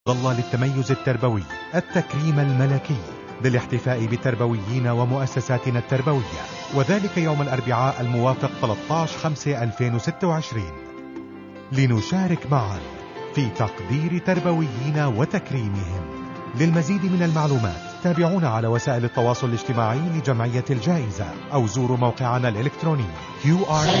ظل للتميز التربوي التكريم الملكي للاحتفاء بالتربويين ومؤسساتنا التربوية، وذلك يوم الأربعاء الموافق 13/5/2026 لنشارك معا في تقدير تربويين وتكريمهم. للمزيد من المعلومات تابعونا على وسائل التواصل الاجتماعي لجمعية الجائزة أو زوروا موقعنا الإلكتروني qr